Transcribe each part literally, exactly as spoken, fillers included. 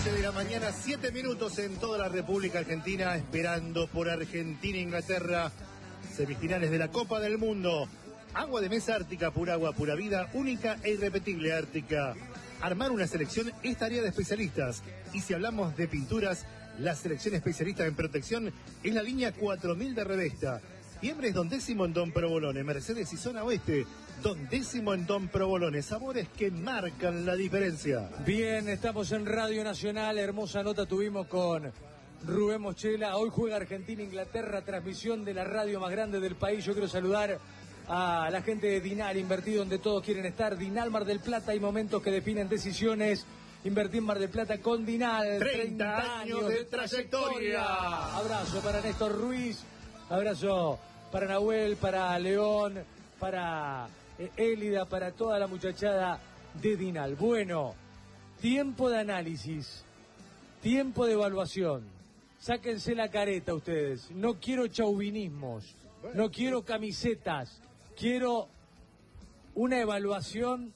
once de la mañana, siete minutos en toda la República Argentina, esperando por Argentina e Inglaterra, semifinales de la Copa del Mundo. Agua de mesa Ártica, pura agua, pura vida, única e irrepetible Ártica. Armar una selección es tarea de especialistas. Y si hablamos de pinturas, la selección especialista en protección es la línea cuatro mil de Revesta. Fiembres Don Décimo en Don Provolone, Mercedes y Zona Oeste, Don Décimo en Don Provolone, sabores que marcan la diferencia. Bien, estamos en Radio Nacional, hermosa nota tuvimos con Rubén Mochela. Hoy juega Argentina-Inglaterra, transmisión de la radio más grande del país. Yo quiero saludar a la gente de Dinal, invertido donde todos quieren estar. Dinal Mar del Plata, hay momentos que definen decisiones. Invertir en Mar del Plata con Dinal. treinta años de trayectoria. Abrazo para Néstor Ruiz, abrazo para Nahuel, para León, para eh, Élida, para toda la muchachada de Dinal. Bueno, tiempo de análisis, tiempo de evaluación. Sáquense la careta ustedes. No quiero chauvinismos, no quiero camisetas. Quiero una evaluación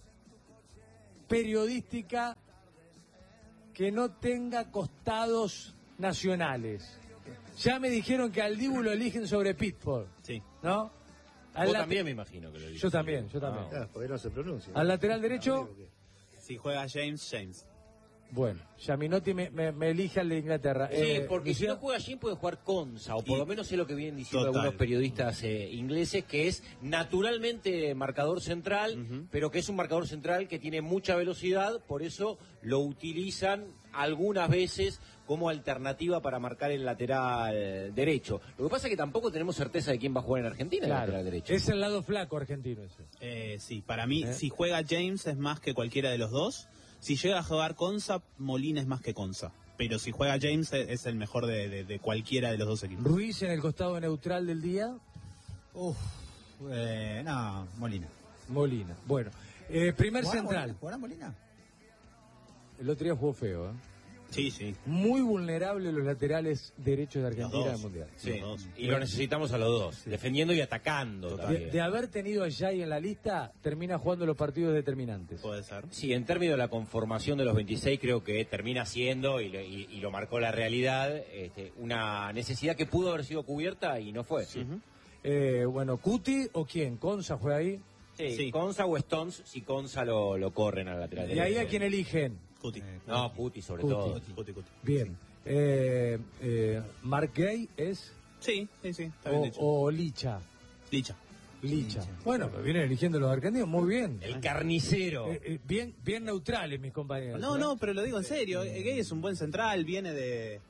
periodística que no tenga costados nacionales. Ya me dijeron que al Dibu lo eligen sobre Pitford. Sí. ¿No? Al Vos también me imagino que lo eligen. Yo también, yo también. Ah, porque no se pronuncia. Al lateral derecho. Si juega James, James. Bueno, Giaminotti me, me, me elige al de Inglaterra. Sí, eh, porque Luciano, si no juega Jim puede jugar Konsa, o por Y, lo menos es lo que vienen diciendo total. algunos periodistas eh, ingleses, que es naturalmente marcador central, uh-huh. pero que es un marcador central que tiene mucha velocidad, por eso lo utilizan algunas veces como alternativa para marcar el lateral derecho. Lo que pasa es que tampoco tenemos certeza de quién va a jugar en Argentina claro, el lateral derecho. Es el lado flaco argentino ese. Eh, sí, para mí, ¿Eh? si juega James es más que cualquiera de los dos. Si llega a jugar Konsa, Molina es más que Konsa. Pero si juega James es el mejor de, de, de cualquiera de los dos equipos. Ruiz en el costado neutral del día. Uf, eh, no, Molina. Molina. Bueno, eh, primer ¿Jugará central. Molina? ¿Jugará Molina? El otro día jugó feo, ¿eh? Sí, sí. Muy vulnerables los laterales derechos de Argentina dos. del Mundial. Sí, Los dos. y lo necesitamos a los dos, sí. defendiendo y atacando. De, de haber tenido a Jay en la lista, termina jugando los partidos determinantes. Puede ser. Sí, en términos de la conformación de los veintiséis creo que termina siendo, y, lo, y, y lo marcó la realidad, este, una necesidad que pudo haber sido cubierta y no fue. Sí. Uh-huh. eh, bueno, ¿Cuti o quién? ¿Konsa juega ahí? Sí, sí. Konsa o Stones, si Konsa lo, lo corren al lateral ¿Y derecho. ahí a quién eligen? Cuti. Eh, No, Cuti sobre Cuti. todo. Cuti, Cuti, Cuti. Bien. Eh, eh, ¿Mark Gay es? Sí, sí, sí. Está bien O, dicho. o Licha. Licha. Licha. Bueno, pues vienen eligiendo los argentinos, muy bien. El carnicero. Eh, eh, bien, bien neutrales mis compañeros. No, ¿eh? no, pero lo digo en serio. Gay es un buen central, viene de,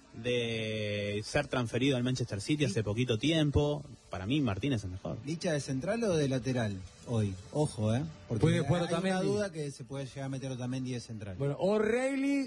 de ser transferido al Manchester City hace poquito tiempo. Para mí, Martínez es el mejor. ¿Licha de central o de lateral hoy? Ojo, ¿eh? Porque Puede jugar hay una Otamendi. duda que se puede llegar a meter Otamendi de central. Bueno, o Reilly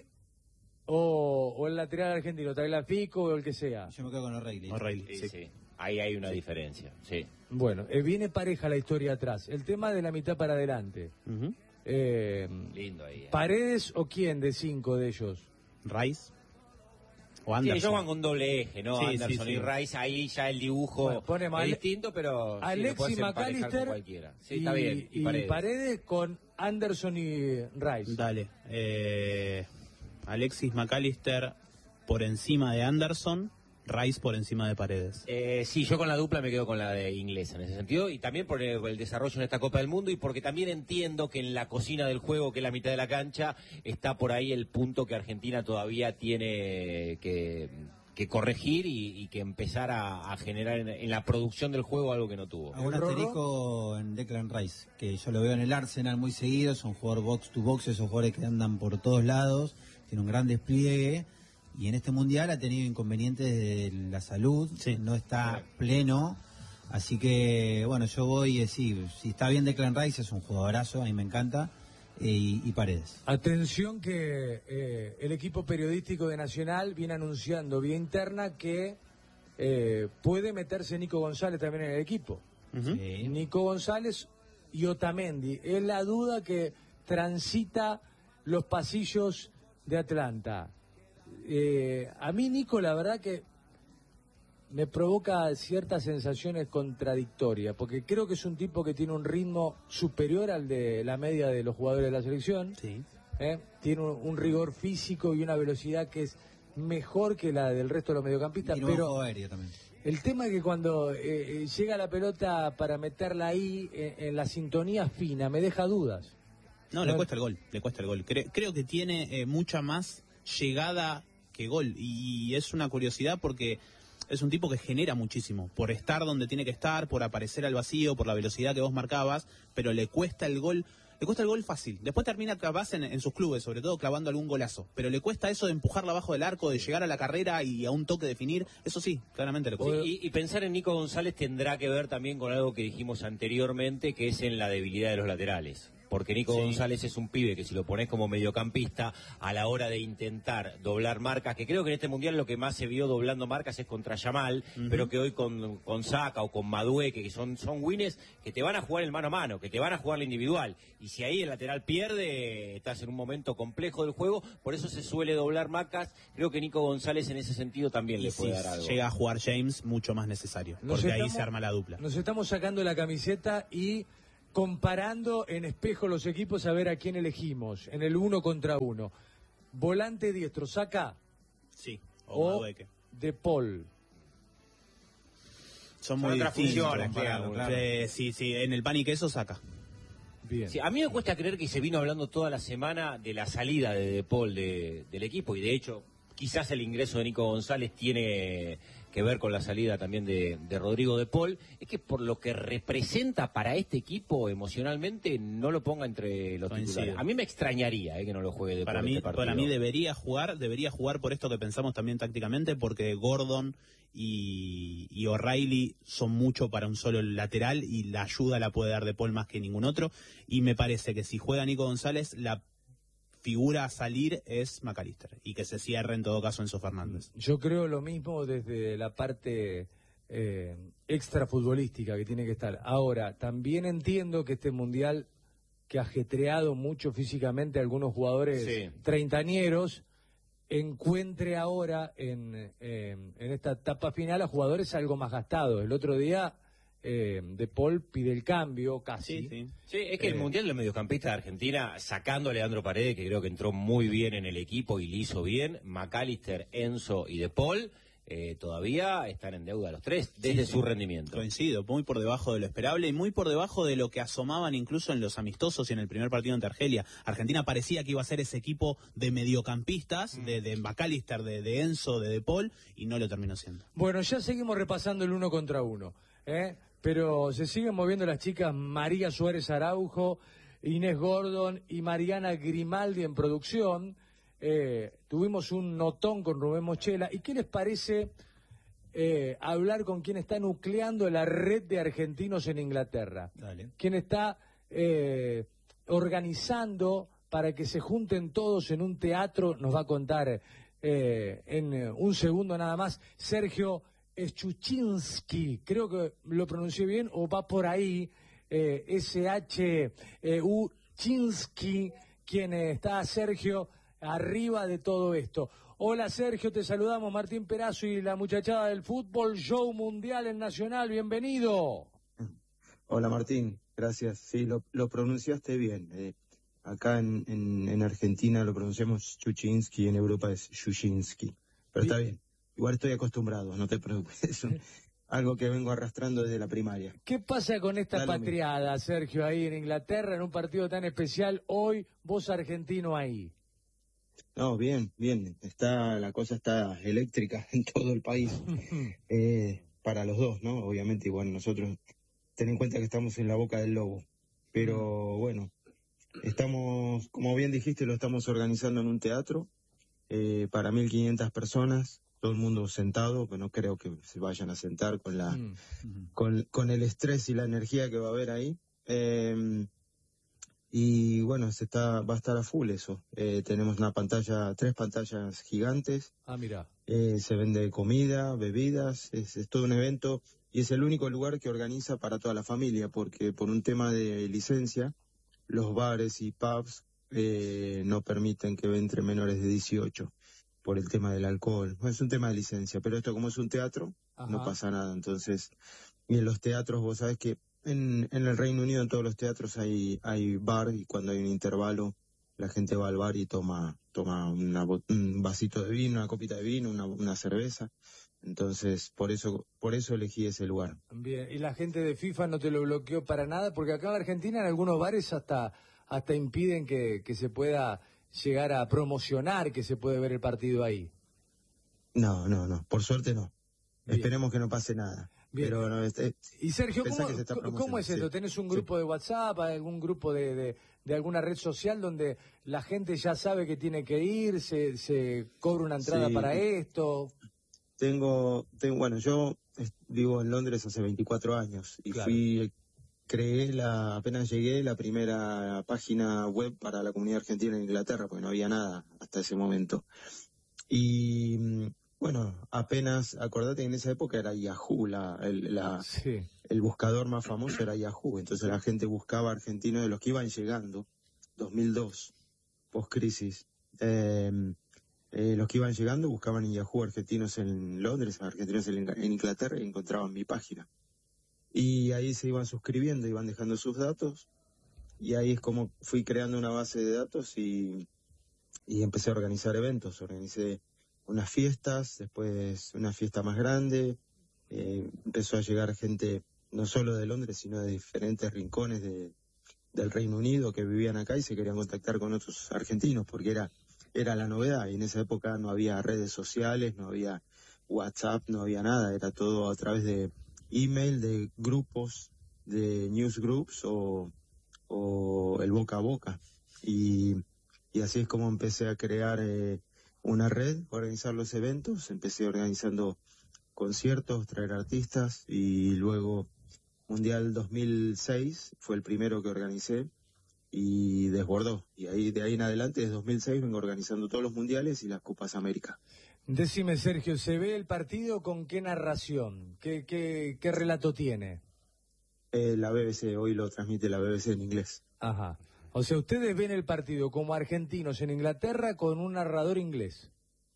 o, o el lateral argentino, Tagliafico o el que sea. Yo me quedo con O'Reilly. O'Reilly, Sí, sí. sí. Ahí hay una sí. diferencia, sí. Bueno, eh, viene pareja la historia atrás. El tema de la mitad para adelante. Uh-huh. Eh, Lindo ahí. Eh. ¿Paredes o quién de cinco de ellos? Rice. O Sí, Anderson. ellos van con doble eje, ¿no? Sí, Anderson sí, sí. y Rice, ahí ya el dibujo Bueno, pone mal- es distinto, pero sí, lo Alexis puedes emparejar con McAllister cualquiera. Sí, y, está bien. y Y Paredes. Paredes con Anderson y Rice. Dale. Eh, Alexis McAllister por encima de Anderson, Rice por encima de Paredes. Eh, sí, yo con la dupla me quedo con la de inglesa en ese sentido, y también por el, el desarrollo en esta Copa del Mundo, y porque también entiendo que en la cocina del juego, que es la mitad de la cancha, está por ahí el punto que Argentina todavía tiene que, que corregir y, y que empezar a, a generar en, en la producción del juego algo que no tuvo. Hago un ¿El Rorro? asterisco en Declan Rice, que yo lo veo en el Arsenal muy seguido, es un jugador box to box, esos jugadores que andan por todos lados, tiene un gran despliegue, y en este mundial ha tenido inconvenientes de la salud, Sí. no está pleno, así que bueno, yo voy, eh, sí, si está bien Declan Rice, es un jugadorazo, a mí me encanta, eh, y, y Paredes. Atención que eh, el equipo periodístico de Nacional viene anunciando vía interna que eh, puede meterse Nico González también en el equipo. Uh-huh. Sí. Nico González y Otamendi. Es la duda que transita los pasillos de Atlanta. Eh, a mí Nico la verdad que me provoca ciertas sensaciones contradictorias, porque creo que es un tipo que tiene un ritmo superior al de la media de los jugadores de la selección, Sí. ¿eh? Tiene un, un rigor físico y una velocidad que es mejor que la del resto de los mediocampistas, y no pero juego aéreo también. el tema es que cuando eh, llega la pelota para meterla ahí eh, en la sintonía fina, me deja dudas. No, le cuesta el gol, le cuesta el gol. Cre- creo que tiene eh, mucha más llegada que gol, y es una curiosidad porque es un tipo que genera muchísimo, por estar donde tiene que estar, por aparecer al vacío, por la velocidad que vos marcabas, pero le cuesta el gol, le cuesta el gol fácil. Después termina capaz en, en sus clubes, sobre todo clavando algún golazo, pero le cuesta eso de empujarla abajo del arco, de llegar a la carrera y a un toque definir, eso sí, claramente le cuesta. Sí, y, y pensar en Nico González tendrá que ver también con algo que dijimos anteriormente, que es en la debilidad de los laterales. Porque Nico Sí. González es un pibe que si lo pones como mediocampista a la hora de intentar doblar marcas, que creo que en este Mundial lo que más se vio doblando marcas es contra Yamal, uh-huh. pero que hoy con, con Saka o con Madueke, que son, son winners que te van a jugar el mano a mano, que te van a jugar la individual. Y si ahí el lateral pierde, estás en un momento complejo del juego, por eso se suele doblar marcas. Creo que Nico González en ese sentido también y le puede si dar algo. llega a jugar James, mucho más necesario, Nos porque estamos, ahí se arma la dupla. Nos estamos sacando la camiseta y comparando en espejo los equipos a ver a quién elegimos en el uno contra uno. Volante diestro, Saka Sí, o, o Madueke. De Paul. Son Son muy otras distintos. funciones, claro, claro. Eh, sí, sí, en el pan y queso Saca. Bien. Sí, a mí me cuesta creer que se vino hablando toda la semana de la salida de De Paul de, del equipo, y de hecho quizás el ingreso de Nico González tiene que ver con la salida también de, de Rodrigo De Paul. Es que por lo que representa para este equipo emocionalmente no lo ponga entre los Coincido. titulares. A mí me extrañaría eh, que no lo juegue De Para Paul mí, este partido. para mí debería jugar, debería jugar por esto que pensamos también tácticamente, porque Gordon y, y O'Reilly son mucho para un solo lateral y la ayuda la puede dar De Paul más que ningún otro, y me parece que si juega Nico González, la figura a salir es McAllister, y que se cierre en todo caso Enzo Fernández. Yo creo lo mismo desde la parte eh, extrafutbolística que tiene que estar. Ahora, también entiendo que este Mundial, que ha ajetreado mucho físicamente a algunos jugadores Sí. treintañeros, encuentre ahora en, eh, en esta etapa final a jugadores algo más gastados. El otro día eh, De Paul pide el cambio casi. Sí, sí. Sí, es que Eh, el Mundial de Mediocampistas de Argentina, sacando a Leandro Paredes, que creo que entró muy bien en el equipo y le hizo bien, McAllister, Enzo y De Paul, eh, todavía están en deuda los tres, desde Sí, su sí. rendimiento. Coincido, muy por debajo de lo esperable y muy por debajo de lo que asomaban incluso en los amistosos y en el primer partido ante Argelia. Argentina parecía que iba a ser ese equipo de mediocampistas, mm. de, de McAllister, de, de Enzo, de De Paul, y no lo terminó siendo. Bueno, ya seguimos repasando el uno contra uno, ¿eh? Pero se siguen moviendo las chicas María Suárez Araujo, Inés Gordon y Mariana Grimaldi en producción. Eh, tuvimos un notón con Rubén Mochela. ¿Y qué les parece eh, hablar con quien está nucleando la red de argentinos en Inglaterra? Dale. Quien está eh, organizando para que se junten todos en un teatro, nos va a contar eh, en eh, un segundo nada más, Sergio Schuchinski, creo que lo pronuncié bien, o va por ahí, eh, S H U Chinsky, quien eh, está, Sergio, arriba de todo esto. Hola Sergio, te saludamos, Martín Perazo y la muchachada del Fútbol Show Mundial en Nacional, bienvenido. Hola Martín, gracias, sí, lo, lo pronunciaste bien. Eh, acá en, en, en Argentina lo pronunciamos Schuchinski, en Europa es Schuchinski, pero está bien. Igual estoy acostumbrado, no te preocupes, es un, algo que vengo arrastrando desde la primaria. ¿Qué pasa con esta Dale, patriada, Sergio, ahí en Inglaterra, en un partido tan especial, hoy vos argentino ahí? No, bien, bien, está la cosa está eléctrica en todo el país, eh, para los dos, ¿no? Obviamente, igual nosotros, ten en cuenta que estamos en la boca del lobo, pero bueno, estamos, como bien dijiste, lo estamos organizando en un teatro, eh, para mil quinientas personas, todo el mundo sentado, que no creo que se vayan a sentar con la Mm. con, con el estrés y la energía que va a haber ahí. Eh, y bueno, se está va a estar a full eso. Eh, tenemos una pantalla, tres pantallas gigantes, Ah, mira. eh, se vende comida, bebidas, es, es todo un evento y es el único lugar que organiza para toda la familia, porque por un tema de licencia, los bares y pubs eh, no permiten que entre menores de dieciocho. Por el tema del alcohol. Es un tema de licencia, pero esto como es un teatro, Ajá. no pasa nada. Entonces, y en los teatros, vos sabés que en, en el Reino Unido en todos los teatros hay, hay bar y cuando hay un intervalo la gente va al bar y toma toma una, un vasito de vino, una copita de vino, una, una cerveza. Entonces, por eso por eso elegí ese lugar. Bien, y la gente de FIFA no te lo bloqueó para nada, porque acá en Argentina en algunos bares hasta hasta impiden que, que se pueda llegar a promocionar, que se puede ver el partido ahí. No, no, no, por suerte no. Bien. Esperemos que no pase nada. Bien. Pero no, este, Y Sergio, ¿cómo, que se está ¿cómo es esto? sí. ¿Tenés un Sí. grupo de WhatsApp, algún grupo de, de, de alguna red social donde la gente ya sabe que tiene que ir, se, se cobra una entrada Sí. para esto? Tengo, tengo, bueno, yo eh, vivo en Londres hace veinticuatro años y Claro. fui, creé la, apenas llegué, la primera página web para la comunidad argentina en Inglaterra, porque no había nada hasta ese momento. Y mm, bueno, apenas, acordate que en esa época era Yahoo, la, el, la, Sí. el buscador más famoso era Yahoo, entonces la gente buscaba argentinos de los que iban llegando, dos mil dos, post-crisis. Eh, eh, los que iban llegando buscaban en Yahoo argentinos en Londres, argentinos en, en Inglaterra y encontraban mi página. Y ahí se iban suscribiendo, iban dejando sus datos y ahí es como fui creando una base de datos y, y empecé a organizar eventos. Organicé unas fiestas, después una fiesta más grande, eh, empezó a llegar gente no solo de Londres, sino de diferentes rincones de, del Reino Unido que vivían acá y se querían contactar con otros argentinos porque era era la novedad y en esa época no había redes sociales, no había WhatsApp, no había nada, era todo a través de email, de grupos, de newsgroups o, o el boca a boca. Y, y así es como empecé a crear eh, una red, organizar los eventos, empecé organizando conciertos, traer artistas y luego Mundial dos mil seis fue el primero que organicé y desbordó. Y ahí de ahí en adelante, desde dos mil seis, vengo organizando todos los mundiales y las Copas América. Decime, Sergio, ¿se ve el partido con qué narración? ¿Qué, qué, qué relato tiene? Eh, la B B C, hoy lo transmite la B B C en inglés. Ajá. O sea, ustedes ven el partido como argentinos en Inglaterra con un narrador inglés.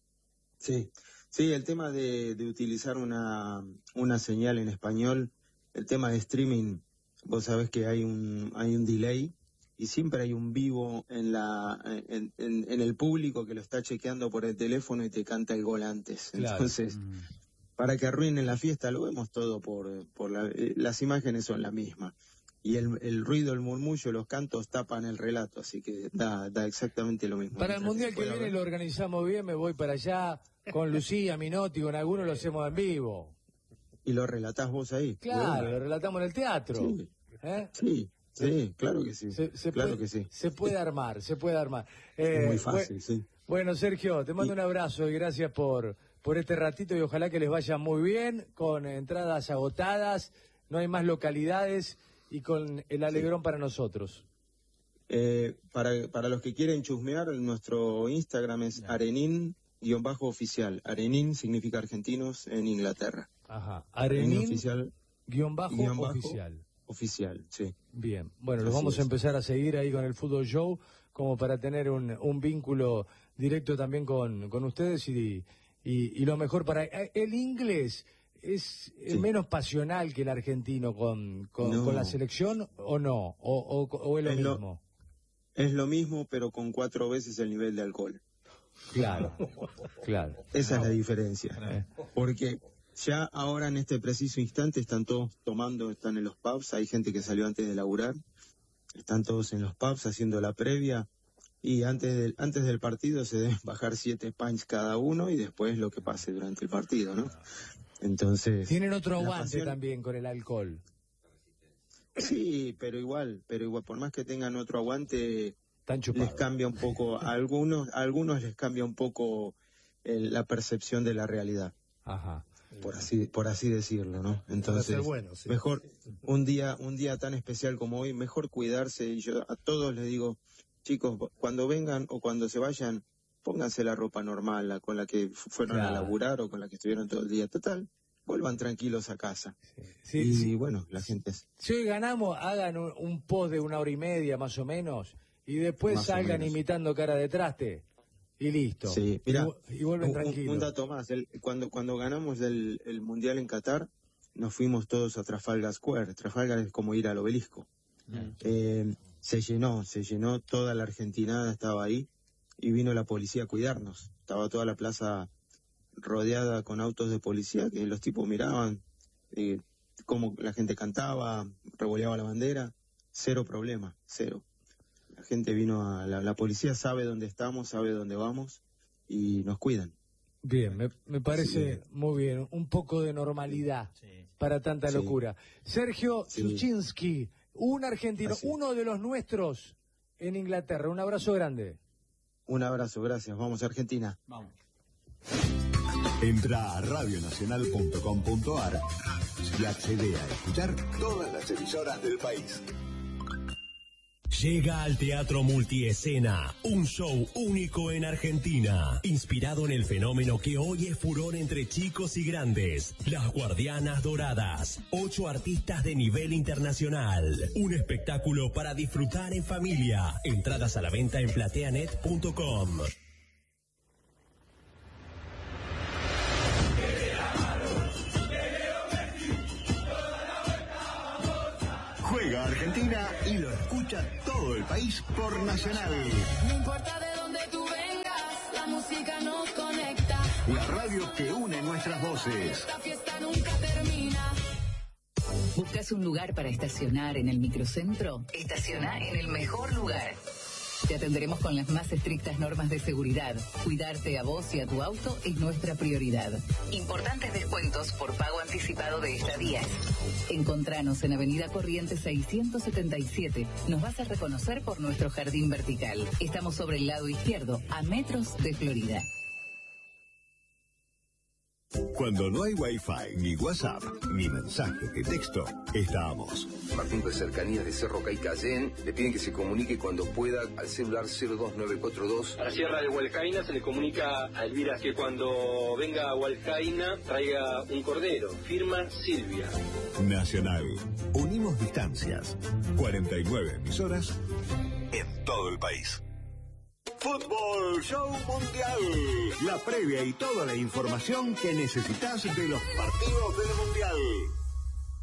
Sí, sí, el tema de, de utilizar una, una señal en español, el tema de streaming, vos sabés que hay un, hay un delay y siempre hay un vivo en la en, en, en el público que lo está chequeando por el teléfono y te canta el gol antes. Claro. Entonces, mm. para que arruinen la fiesta, lo vemos todo por, por la, eh, las imágenes son la misma. Y el, el ruido, el murmullo, los cantos tapan el relato, así que da, da exactamente lo mismo. Para el Mundial que viene ver. lo organizamos bien, me voy para allá, con Lucía, Minotti, con algunos lo hacemos en vivo. ¿Y lo relatás vos ahí? Claro, lo relatamos en el teatro. Sí, ¿Eh? sí, sí, claro que sí. Se, se claro puede, que sí. Se puede armar, se puede armar. Eh, es muy fácil, bueno, sí. Bueno, Sergio, te mando y... un abrazo y gracias por, por este ratito y ojalá que les vaya muy bien, con entradas agotadas, no hay más localidades y con el alegrón sí. para nosotros. Eh, para, para los que quieren chusmear, nuestro Instagram es arenin-oficial. Arenin significa argentinos en Inglaterra. Ajá. Arenin oficial. Guión bajo, guión bajo oficial. Oficial, sí. Bien, bueno, los Así vamos es. a empezar a seguir ahí con el Fútbol Show, como para tener un, un vínculo directo también con, con ustedes y, y, y lo mejor para... El inglés es sí. menos pasional que el argentino con, con, no. con la selección, ¿o no? ¿O, o, o es lo es mismo? Lo, es lo mismo, pero con cuatro veces el nivel de alcohol. Claro, claro. Esa no. es la diferencia. Eh. Porque... Ya ahora en este preciso instante están todos tomando, están en los pubs, hay gente que salió antes de laburar, están todos en los pubs haciendo la previa y antes del, antes del partido se deben bajar siete pints cada uno y después lo que pase durante el partido, ¿no? Entonces... Tienen otro aguante pasión... también con el alcohol. Sí, pero igual, pero igual, por más que tengan otro aguante, les cambia un poco, a algunos, a algunos les cambia un poco el, la percepción de la realidad. Ajá. por así por así decirlo, ¿no? Entonces, bueno, sí. mejor un día un día tan especial como hoy, mejor cuidarse y yo a todos les digo, chicos, cuando vengan o cuando se vayan, pónganse la ropa normal, la con la que fueron claro. a laburar o con la que estuvieron todo el día, total, vuelvan tranquilos a casa. Sí, sí, y sí. bueno, la gente es... Si hoy ganamos, hagan un, un post de una hora y media más o menos y después más salgan imitando cara de traste. Y listo. Sí, mira, y, y vuelven tranquilos. Un, un dato más, el, cuando cuando ganamos el, el Mundial en Qatar, nos fuimos todos a Trafalgar Square. Trafalgar es como ir al obelisco. Mm. Eh, se llenó, se llenó, toda la Argentina estaba ahí y vino la policía a cuidarnos. Estaba toda la plaza rodeada con autos de policía que los tipos miraban eh, cómo la gente cantaba, revoleaba la bandera, cero problema, cero. La gente vino a, la, la policía sabe dónde estamos, sabe dónde vamos y nos cuidan. Bien, me, me parece Sí. muy bien, un poco de normalidad Sí. para tanta Sí. locura. Sergio Sí. Zuchinski, un argentino, Así. uno de los nuestros en Inglaterra. Un abrazo grande. Un abrazo, gracias. Vamos a Argentina. Vamos. Entra a radio nacional punto com punto a r y accede a escuchar todas las emisoras del país. Llega al Teatro Multiescena, un show único en Argentina, inspirado en el fenómeno que hoy es furor entre chicos y grandes, Las Guardianas Doradas, ocho artistas de nivel internacional, un espectáculo para disfrutar en familia, entradas a la venta en plateanet punto com. Juega Argentina y lo escucha todo el país por Nacional. No importa de dónde tú vengas, la música nos conecta. La radio que une nuestras voces. La fiesta nunca termina. ¿Buscas un lugar para estacionar en el microcentro? Estaciona en el mejor lugar. Te atenderemos con las más estrictas normas de seguridad. Cuidarte a vos y a tu auto es nuestra prioridad. Importantes descuentos por pago anticipado de estadías. Encontranos en Avenida Corrientes seiscientos setenta y siete. Nos vas a reconocer por nuestro jardín vertical. Estamos sobre el lado izquierdo, a metros de Florida. Cuando no hay Wi-Fi, ni WhatsApp, ni mensaje de texto, estamos. Martín de Cercanías de Cerro Caicayén le piden que se comunique cuando pueda al celular cero dos nueve cuatro dos. A la Sierra de Hualcaína se le comunica a Elvira que cuando venga a Hualcaína traiga un cordero. Firma Silvia. Nacional. Unimos distancias. cuarenta y nueve emisoras en todo el país. Fútbol Show Mundial. La previa y toda la información que necesitas de los partidos del Mundial.